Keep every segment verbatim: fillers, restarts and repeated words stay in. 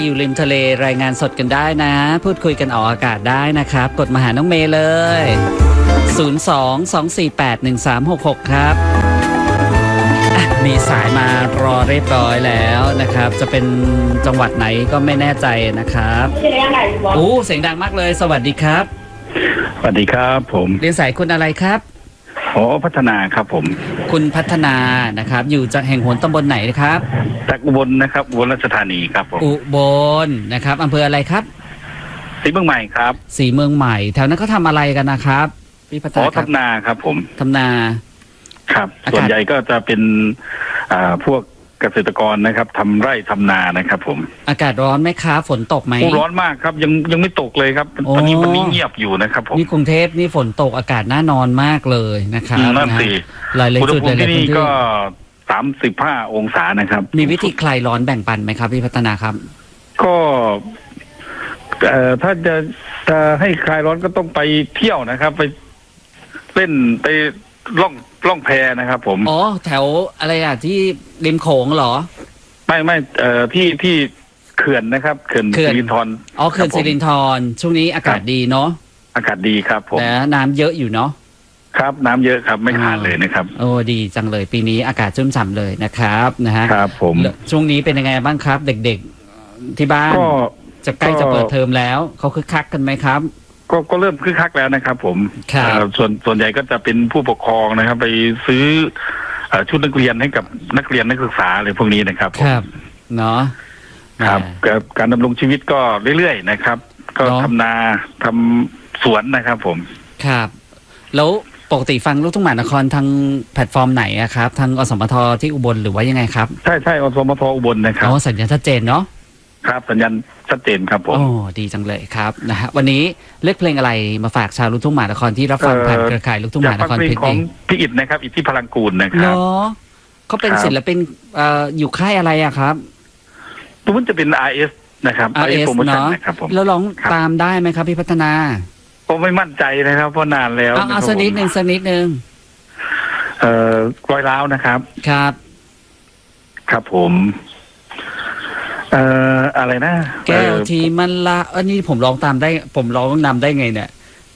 อยู่ริมทะเลรายงานสดกันได้นะพูดคุยกันออกอากาศได้นะครับกดมาหาน้องเมย์เลยศูนย์ สอง สอง สี่ แปด หนึ่ง สาม หก หกครับมีสายมารอเรียบร้อยแล้วนะครับจะเป็นจังหวัดไหนก็ไม่แน่ใจนะครับโอ้เสียงดังมากเลยสวัสดีครับสวัสดีครับผมเรียนสายคุณอะไรครับอ๋อพัฒนาครับผมคุณพัฒนานะครับอยู่จากแห่งโหนตำบลไหนครับจากอุบลนะครับอุบลราชธานีครับผมอุบลนะครับอำเภออะไรครับศรีเมืองใหม่ครับศรีเมืองใหม่แถวนั้นเขาทำอะไรกันนะครับพี่พัฒนาอ๋อทำนาครับผมทำนาครับส่วนใหญ่ก็จะเป็นอ่าพวกเกษตรกรนะครับทำไร่ทำนานะครับผมอากาศร้อนไหมครับฝนตกไหมร้อนมากครับยังยังไม่ตกเลยครับตอนนี้วันนี้เงียบอยู่นะครับผมนี่กรุงเทพนี่ฝนตกอากาศน่านอนมากเลยนะครับนั่นสิหลายๆจุดเลยที่นี่ก็สามสิบห้าองศานะครับมีวิธีคลายร้อนแบ่งปันไหมครับพี่พัฒนาครับก็เอ่อถ้าจะจะให้คลายร้อนก็ต้องไปเที่ยวนะครับไปเล่นไปล่องล่องแพนะครับผมอ๋อแถวอะไรอ่ะที่ริมโขงเหรอไม่ไม่เอ่อที่ที่เขื่อนนะครับเขื่อนสิรินธรอ๋อเขื่อนสิรินธรช่วงนี้อากาศดีเนาะอากาศดีครับผมแต่น้ำเยอะอยู่เนาะครับน้ำเยอะครับไม่ขาดเลยนะครับโอ้ดีจังเลยปีนี้อากาศชุ่มฉ่ำเลยนะครับนะฮะครับผมช่วงนี้เป็นยังไงบ้างครับเด็กๆที่บ้านจะใกล้จะเปิดเทอมแล้วเขาคึกคักกันไหมครับก็ก็เริ่มคึกคักแล้วนะครับผมส่วนส่วนใหญ่ก็จะเป็นผู้ปกครองนะครับไปซื้อชุดนักเรียนให้กับนักเรียนนักศึกษาอะไรพวกนี้นะครับครับเนาะครับการดำรงชีวิตก็เรื่อยๆนะครับก็ทำนาทำสวนนะครับผมครับแล้วปกติฟังลูกทุ่งมหานครทางแพลตฟอร์มไหนอะครับทางอสมทที่อุบลหรือว่ายังไงครับใช่ใช่อสมทอุบลนะครับอ๋อสัญญาณชัดเจนเนาะครับสัญญาณชัดเจนครับผมโอ้ดีจังเลยครับนะฮะวันนี้เลือกเพลงอะไรมาฝากชาวลูกทุ่งมหานครที่รับฟังผ่านเครือข่ายลูกทุ่งมหานครเพลงของพี่อิฐนะครับอิทธิพลังกูลนะครับเนาะเขาเป็นศิลปินเอ่ออยู่ค่ายอะไรอะครับตัวมันจะเป็น อาร์ เอส นะครับอาร์ เอส เนาะแล้วร้องตามได้ไหมครับพี่พัฒนาผมไม่มั่นใจนะครับเพราะนานแล้วเอาสักนิดนึงสักนิดนึงเอ่อร้อยล้าวนะครับครับครับผมเอ่ออะไรนะแก้วที่มันละอันนี้ผมร้องตามได้ผมร้องนำได้ไงเนี่ย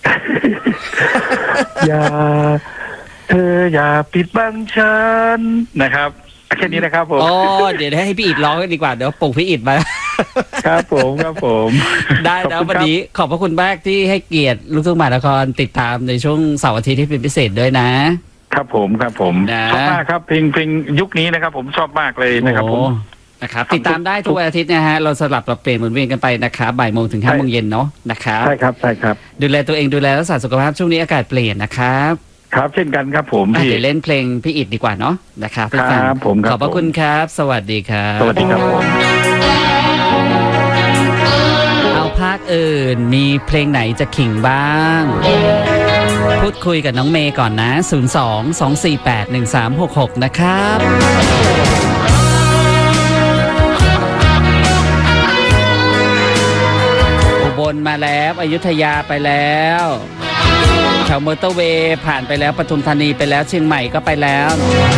อย่าเธออย่าปิดบังฉันนะครับแค่นี้นะครับผมอ๋อเดี๋ยวให้พี่อิฐร้องกันดีกว่าเดี๋ยวปลุกพี่อิฐมาครับผมครับผมได้แล้ววันนี้ขอบพระคุณมากที่ให้เกียรติลูกทุ่งมหานครติดตามในช่วงเสาร์อาทิตย์ที่เป็นพิเศษด้วยนะครับผมครับผมชอบมากครับเพลงเพลงยุคนี้นะครับผมชอบมากเลยนะครับผมนะครับติดตามได้ทุกวันอาทิตย์นะฮะเราสลับปรับเปลี่ยนหมุนเวียนกันไปนะครับบ่ายโมงถึงห้าโมงเย็นเนาะนะครับใช่ครับใช่ครับดูแลตัวเองดูแลรักษาสุขภาพช่วงนี้อากาศเปลี่ยนนะครับครับเช่นกันครับผมพี่เดี๋ยวเล่นเพลงพี่อิฐดีกว่าเนาะนะครับครับผมขอบพระคุณครับสวัสดีครับสวัสดีครับผมเอาภาคอื่นมีเพลงไหนจะขิงบ้างพูดคุยกับน้องเมย์ก่อนนะศูนย์ สอง สอง สี่ แปด หนึ่ง สาม หก หกนะครับอุบลมาแล้วอยุธยาไปแล้วแถวมอเตอร์เวย์ผ่านไปแล้วปทุมธานีไปแล้วเชียงใหม่ก็ไปแล้ว